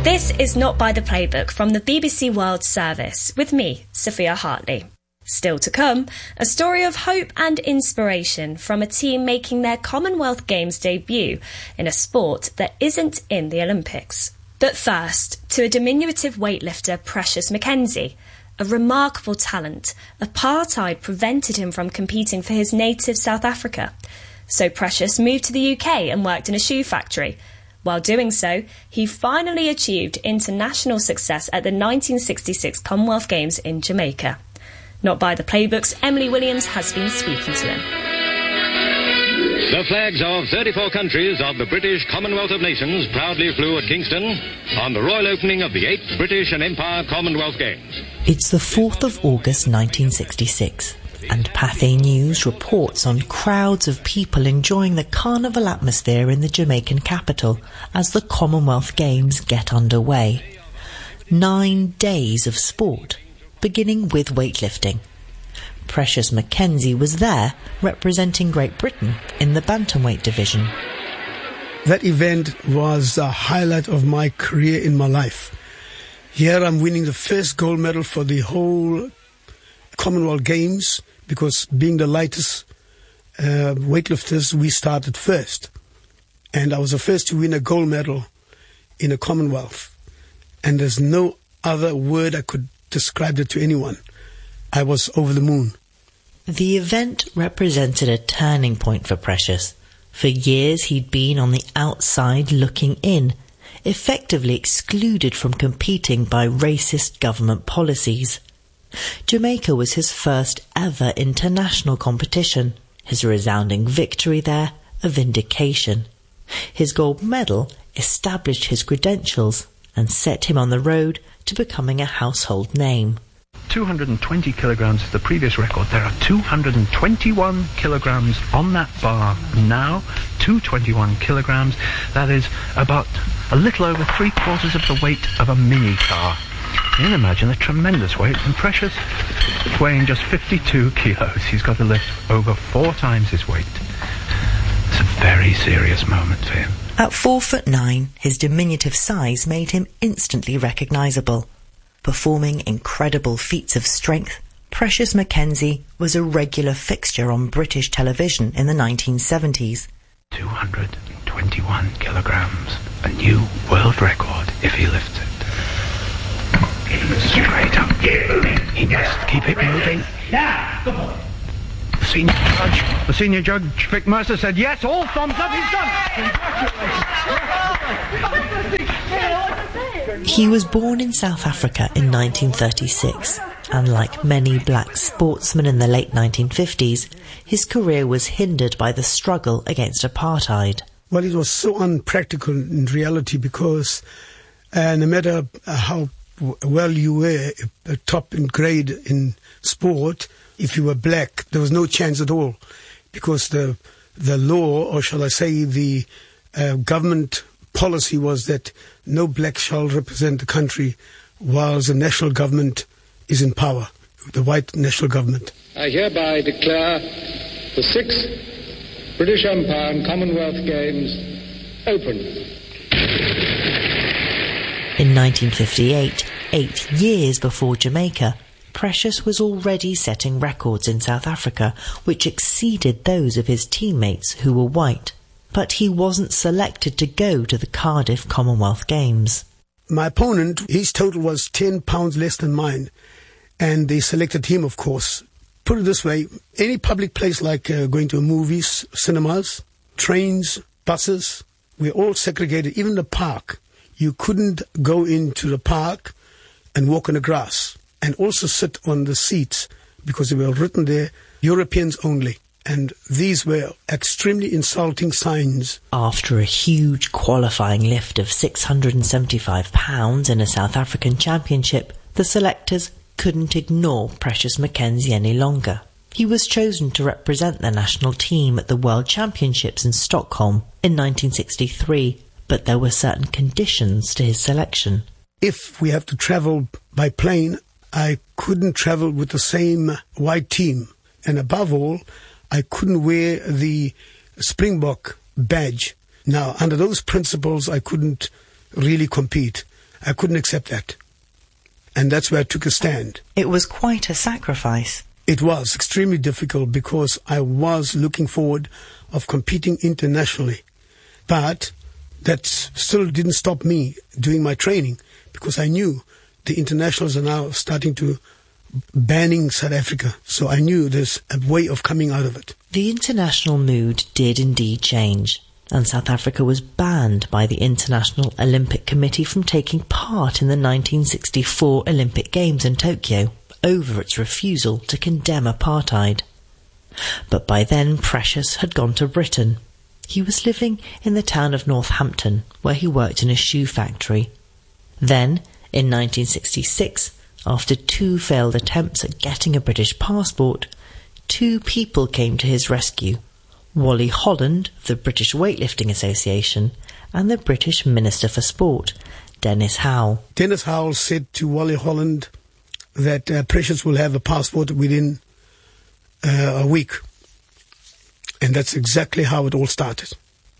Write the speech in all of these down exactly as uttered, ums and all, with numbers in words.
This is Not By The Playbook from the B B C World Service, with me, Sophia Hartley. Still to come, a story of hope and inspiration from a team making their Commonwealth Games debut in a sport that isn't in the Olympics. But first, to a diminutive weightlifter, Precious McKenzie. A remarkable talent, apartheid prevented him from competing for his native South Africa. So Precious moved to the U K and worked in a shoe factory. While doing so, he finally achieved international success at the nineteen sixty-six Commonwealth Games in Jamaica. Not By The Playbook's Emily Williams has been speaking to him. The flags of thirty-four countries of the British Commonwealth of Nations proudly flew at Kingston on the royal opening of the eighth British and Empire Commonwealth Games. It's the fourth of August nineteen sixty-six, and Pathé News reports on crowds of people enjoying the carnival atmosphere in the Jamaican capital as the Commonwealth Games get underway. Nine days of sport, beginning with weightlifting. Precious McKenzie was there representing Great Britain in the bantamweight division. That event was a highlight of my career in my life. Here I'm winning the first gold medal for the whole Commonwealth Games, because being the lightest uh, weightlifters, we started first. And I was the first to win a gold medal in a Commonwealth. And there's no other word I could describe it to anyone. I was over the moon. The event represented a turning point for Precious. For years he'd been on the outside looking in, effectively excluded from competing by racist government policies. Jamaica was his first ever international competition. His resounding victory there, a vindication. His gold medal established his credentials and set him on the road to becoming a household name. two hundred twenty kilograms is the previous record. There are two hundred twenty-one kilograms on that bar now. two hundred twenty-one kilograms. That is about a little over three quarters of the weight of a mini car. You can imagine a tremendous weight. And Precious, weighing just fifty-two kilos, he's got to lift over four times his weight. It's a very serious moment for him. At four foot nine, his diminutive size made him instantly recognisable. Performing incredible feats of strength, Precious McKenzie was a regular fixture on British television in the nineteen seventies. two hundred twenty-one kilograms, a new world record if he lifts it. Straight up. He must keep it moving. Now, come on. The senior judge, the senior judge, Vic Mercer, said yes, all thumbs up, he's done. Congratulations. He was born in South Africa in nineteen thirty-six, and like many black sportsmen in the late nineteen fifties, his career was hindered by the struggle against apartheid. Well, it was so unpractical in reality, because uh, no matter how well you were uh, top in grade in sport, if you were black, there was no chance at all, because the the law, or shall I say the uh, government policy, was that no black shall represent the country whilst the national government is in power, the white national government. I hereby declare the sixth British Empire and Commonwealth Games open. In nineteen fifty-eight, eight years before Jamaica, Precious was already setting records in South Africa which exceeded those of his teammates who were white. But he wasn't selected to go to the Cardiff Commonwealth Games. My opponent, his total was ten pounds less than mine, and they selected him, of course. Put it this way, any public place like uh, going to movies, cinemas, trains, buses, we're all segregated, even the park. You couldn't go into the park and walk on the grass, and also sit on the seats, because they were written there, Europeans only. And these were extremely insulting signs. After a huge qualifying lift of six hundred seventy-five pounds in a South African championship, the selectors couldn't ignore Precious McKenzie any longer. He was chosen to represent the national team at the World Championships in Stockholm in nineteen sixty-three, but there were certain conditions to his selection. If we have to travel by plane, I couldn't travel with the same white team. And above all, I couldn't wear the Springbok badge. Now, under those principles, I couldn't really compete. I couldn't accept that. And that's where I took a stand. It was quite a sacrifice. It was extremely difficult because I was looking forward of competing internationally. But that still didn't stop me doing my training, because I knew the internationals are now starting to banning South Africa. So I knew there's a way of coming out of it. The international mood did indeed change, and South Africa was banned by the International Olympic Committee from taking part in the nineteen sixty-four Olympic Games in Tokyo over its refusal to condemn apartheid. But by then Precious had gone to Britain. He was living in the town of Northampton, where he worked in a shoe factory. Then, in nineteen sixty-six, after two failed attempts at getting a British passport, two people came to his rescue: Wally Holland of the British Weightlifting Association and the British Minister for Sport, Dennis Howell. Dennis Howell said to Wally Holland that uh, Precious will have a passport within uh, a week. And that's exactly how it all started.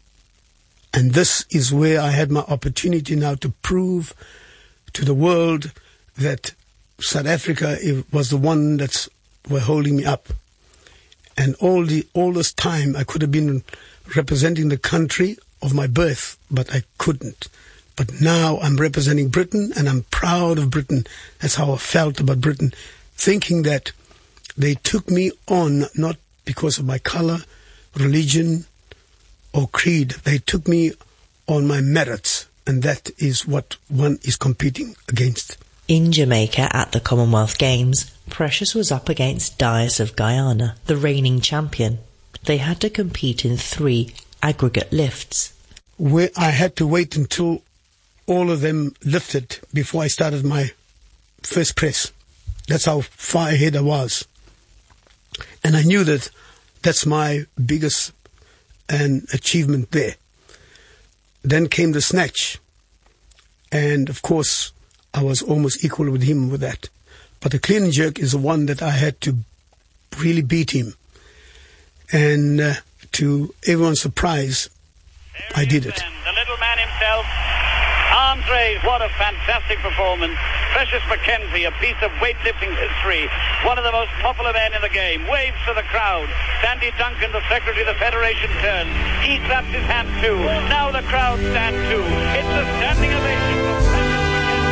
And this is where I had my opportunity now to prove to the world that South Africa was the one that's were holding me up. And all the all this time I could have been representing the country of my birth, but I couldn't. But now I'm representing Britain, and I'm proud of Britain. That's how I felt about Britain, thinking that they took me on not because of my colour, religion, or creed. They took me on my merits, and that is what one is competing against. In Jamaica at the Commonwealth Games, Precious was up against Dias of Guyana, the reigning champion. They had to compete in three aggregate lifts. Where I had to wait until all of them lifted before I started my first press. That's how far ahead I was. And I knew that that's my biggest an achievement there. Then came the snatch. And of course, I was almost equal with him with that. But the clean and jerk is the one that I had to really beat him. And uh, to everyone's surprise, I did it. The little man himself, arms raised, what a fantastic performance. Precious McKenzie, a piece of weightlifting history, one of the most popular men in the game, waves to the crowd. Sandy Duncan, the secretary of the federation, turns. He claps his hand too. Now the crowd stand too. It's a standing ovation for Precious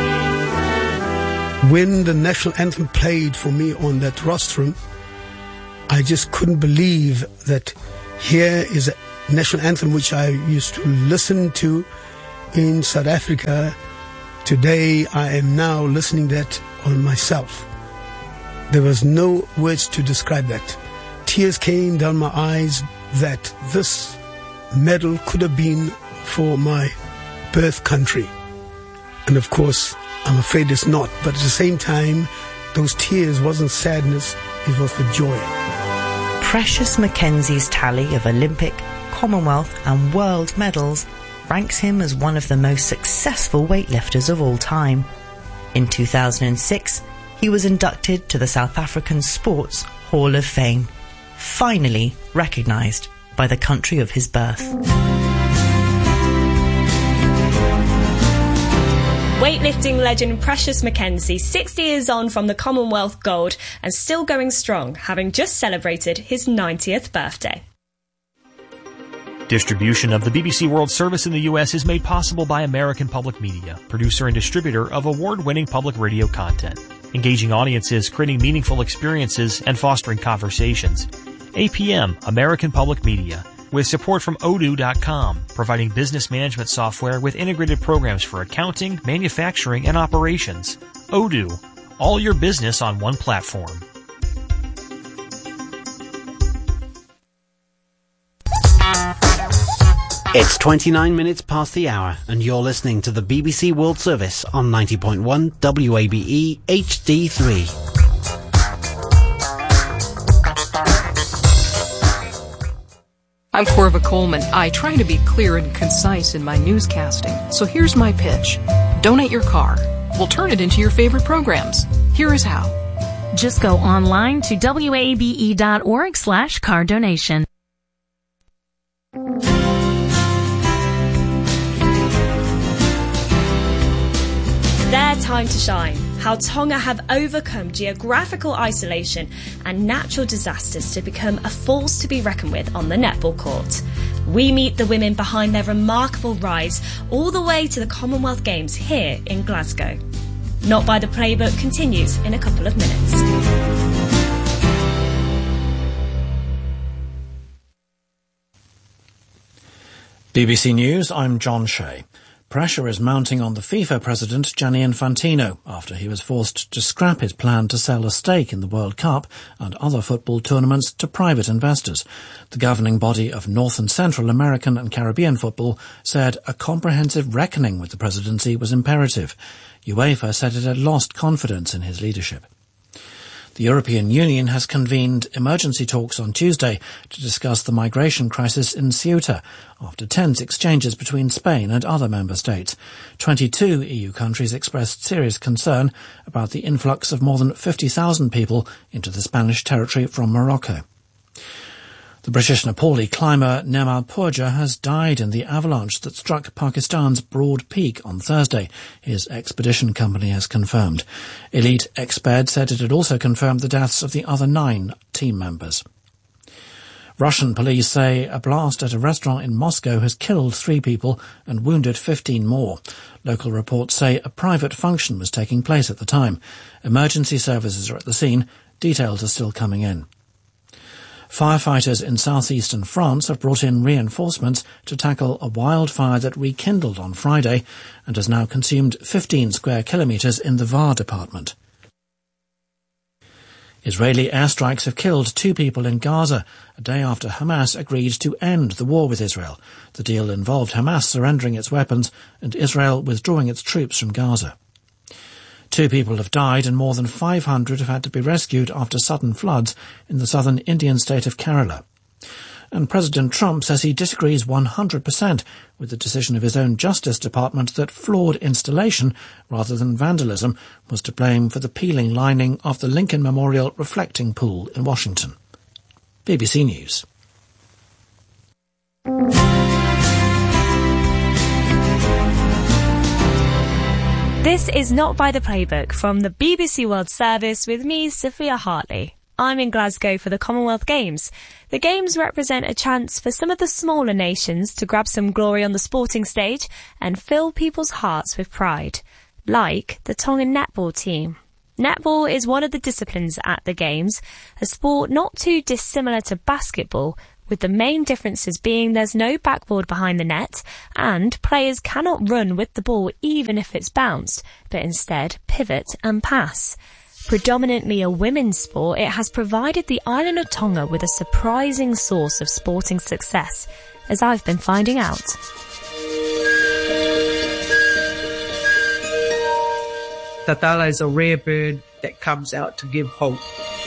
McKenzie. When the national anthem played for me on that rostrum, I just couldn't believe that here is a national anthem which I used to listen to in South Africa. Today I am now listening that on myself. There was no words to describe that. Tears came down my eyes that this medal could have been for my birth country. And of course, I'm afraid it's not. But at the same time, those tears wasn't sadness, it was for joy. Precious McKenzie's tally of Olympic, Commonwealth and World medals ranks him as one of the most successful weightlifters of all time. In two thousand six, he was inducted to the South African Sports Hall of Fame, finally recognised by the country of his birth. Weightlifting legend Precious McKenzie, sixty years on from the Commonwealth Gold and still going strong, having just celebrated his ninetieth birthday. Distribution of the B B C World Service in the U S is made possible by American Public Media, producer and distributor of award-winning public radio content, engaging audiences, creating meaningful experiences, and fostering conversations. A P M, American Public Media, with support from Odoo dot com, providing business management software with integrated programs for accounting, manufacturing, and operations. Odoo, all your business on one platform. It's twenty-nine minutes past the hour, and you're listening to the B B C World Service on ninety point one W A B E H D three. I'm Corva Coleman. I try to be clear and concise in my newscasting, so here's my pitch. Donate your car. We'll turn it into your favorite programs. Here is how. Just go online to W A B E dot org slash car donation. time to shine. How Tonga have overcome geographical isolation and natural disasters to become a force to be reckoned with on the netball court. We meet the women behind their remarkable rise all the way to the Commonwealth Games here in Glasgow. Not by the Playbook continues in a couple of minutes. B B C News, I'm John Shea. Pressure is mounting on the FIFA president Gianni Infantino after he was forced to scrap his plan to sell a stake in the World Cup and other football tournaments to private investors. The governing body of North and Central American and Caribbean football said a comprehensive reckoning with the presidency was imperative. UEFA said it had lost confidence in his leadership. The European Union has convened emergency talks on Tuesday to discuss the migration crisis in Ceuta after tense exchanges between Spain and other member states. twenty-two E U countries expressed serious concern about the influx of more than fifty thousand people into the Spanish territory from Morocco. The British Nepali climber Nirmal Purja has died in the avalanche that struck Pakistan's Broad Peak on Thursday, his expedition company has confirmed. Elite Exped said it had also confirmed the deaths of the other nine team members. Russian police say a blast at a restaurant in Moscow has killed three people and wounded fifteen more. Local reports say a private function was taking place at the time. Emergency services are at the scene. Details are still coming in. Firefighters in southeastern France have brought in reinforcements to tackle a wildfire that rekindled on Friday and has now consumed fifteen square kilometres in the Var department. Israeli airstrikes have killed two people in Gaza, a day after Hamas agreed to end the war with Israel. The deal involved Hamas surrendering its weapons and Israel withdrawing its troops from Gaza. Two people have died and more than five hundred have had to be rescued after sudden floods in the southern Indian state of Kerala. And President Trump says he disagrees one hundred percent with the decision of his own Justice Department that flawed installation, rather than vandalism, was to blame for the peeling lining of the Lincoln Memorial reflecting pool in Washington. B B C News. This is Not by the Playbook from the B B C World Service with me, Sophia Hartley. I'm in Glasgow for the Commonwealth Games. The Games represent a chance for some of the smaller nations to grab some glory on the sporting stage and fill people's hearts with pride, like the Tongan netball team. Netball is one of the disciplines at the Games, a sport not too dissimilar to basketball, with the main differences being there's no backboard behind the net and players cannot run with the ball even if it's bounced, but instead pivot and pass. Predominantly a women's sport, it has provided the island of Tonga with a surprising source of sporting success, as I've been finding out. Tatala is a rare bird that comes out to give hope.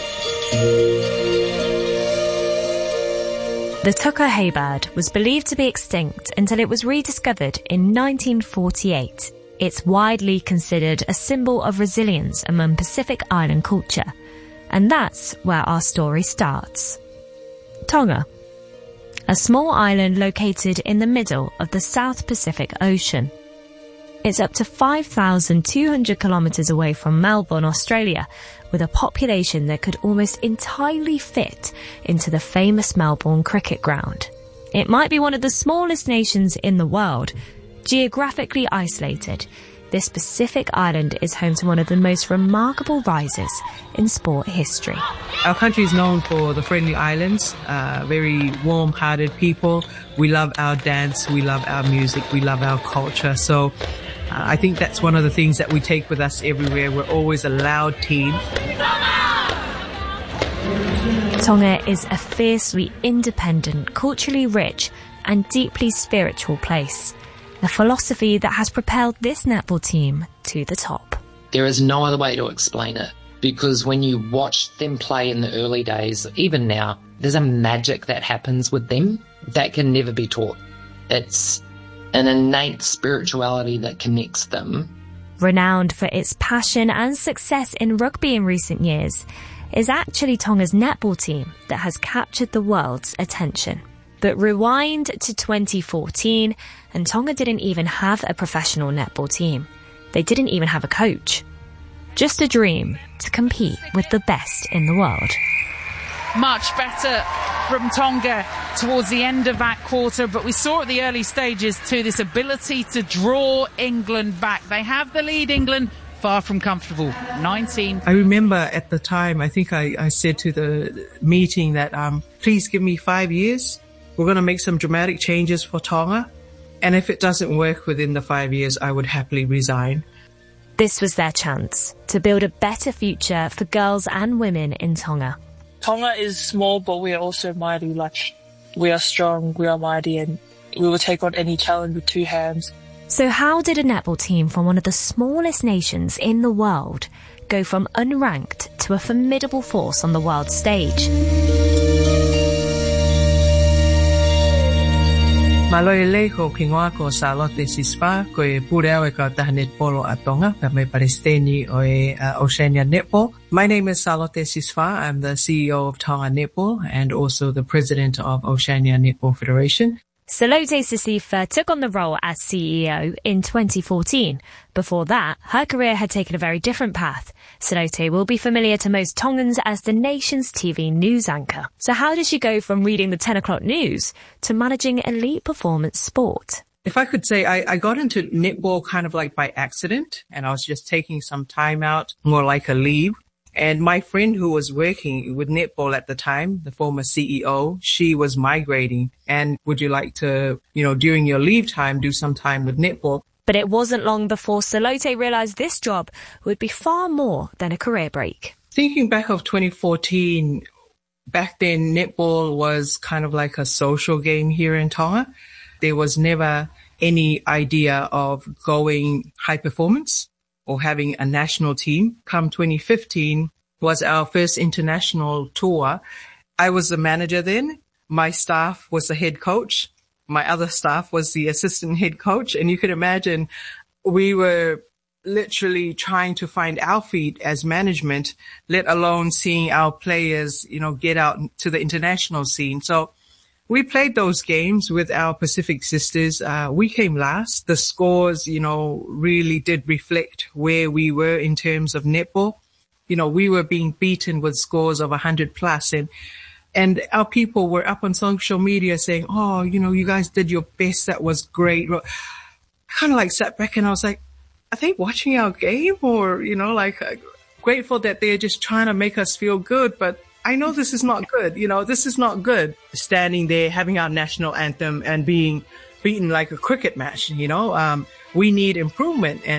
The tuka haybird was believed to be extinct until it was rediscovered in nineteen forty-eight. It's widely considered a symbol of resilience among Pacific Island culture. And that's where our story starts. Tonga, a small island located in the middle of the South Pacific Ocean. It's up to five thousand two hundred kilometres away from Melbourne, Australia, with a population that could almost entirely fit into the famous Melbourne cricket ground. It might be one of the smallest nations in the world. Geographically isolated, this Pacific island is home to one of the most remarkable rises in sport history. Our country is known for the friendly islands, uh, very warm-hearted people. We love our dance, we love our music, we love our culture. So uh, I think that's one of the things that we take with us everywhere. We're always a loud team. Tonga is a fiercely independent, culturally rich and deeply spiritual place. A philosophy that has propelled this netball team to the top. There is no other way to explain it, because when you watch them play in the early days, even now, there's a magic that happens with them that can never be taught. It's an innate spirituality that connects them. Renowned for its passion and success in rugby in recent years, is actually Tonga's netball team that has captured the world's attention. But rewind to twenty fourteen, and Tonga didn't even have a professional netball team. They didn't even have a coach. Just a dream to compete with the best in the world. Much better from Tonga towards the end of that quarter, but we saw at the early stages too this ability to draw England back. They have the lead, England, far from comfortable. nineteen. I remember at the time, I think I, I said to the meeting that, um, please give me five years. We're going to make some dramatic changes for Tonga. And if it doesn't work within the five years, I would happily resign. This was their chance to build a better future for girls and women in Tonga. Tonga is small, but we are also mighty. Like, we are strong, we are mighty, and we will take on any challenge with two hands. So how did a netball team from one of the smallest nations in the world go from unranked to a formidable force on the world stage? Maloile ko kingoa ko Charlotte Sisfa ko e pureo e ka taha netball a Tonga ka me Palestini o e uh, Oceania Netball. My name is Charlotte Sisfa. I'm the C E O of Tonga Netball and also the president of Oceania Netball Federation. Salote Sisifa took on the role as C E O in twenty fourteen. Before that, her career had taken a very different path. Salote will be familiar to most Tongans as the nation's T V news anchor. So how did she go from reading the ten o'clock news to managing elite performance sport? If I could say, I, I got into netball kind of like by accident, and I was just taking some time out, more like a leave. And my friend who was working with netball at the time, the former C E O, she was migrating. And would you like to, you know, during your leave time, do some time with netball? But it wasn't long before Salote realised this job would be far more than a career break. Thinking back of twenty fourteen, back then netball was kind of like a social game here in Tonga. There was never any idea of going high performance or having a national team. Come twenty fifteen was our first international tour. I was the manager then. My staff was the head coach. My other staff was the assistant head coach. And you could imagine we were literally trying to find our feet as management, let alone seeing our players, you know, get out to the international scene. So we played those games with our Pacific sisters. Uh, we came last. The scores, you know, really did reflect where we were in terms of netball. You know, we were being beaten with scores of one hundred plus, and and our people were up on social media saying, oh, you know, you guys did your best. That was great. I kind of like sat back and I was like, are they watching our game? Or, you know, like uh, grateful that they're just trying to make us feel good. But I know this is not good. You know, this is not good. Standing there, having our national anthem and being beaten like a cricket match, you know, um, we need improvement. And